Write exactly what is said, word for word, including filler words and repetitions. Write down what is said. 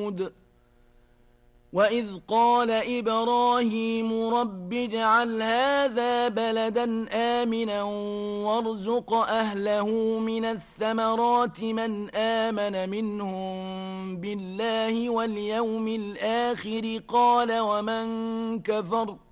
وثمود وإذ قال إبراهيم رب اجعل هذا بلدا آمنا وارزق أهله من الثمرات من آمن منهم بالله واليوم الآخر قال ومن كفر